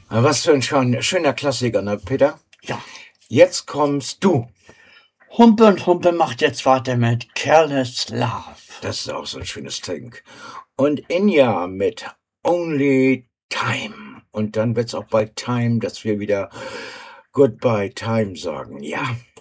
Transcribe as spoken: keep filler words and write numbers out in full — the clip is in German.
Was für ein schön, schöner Klassiker, ne, Peter? Ja. Jetzt kommst du. Humpe und Humpe macht jetzt weiter mit Careless Love. Das ist auch so ein schönes Ding. Und Inja mit Only Time. Und dann wird's auch bald Time, dass wir wieder Goodbye Time sagen. Ja.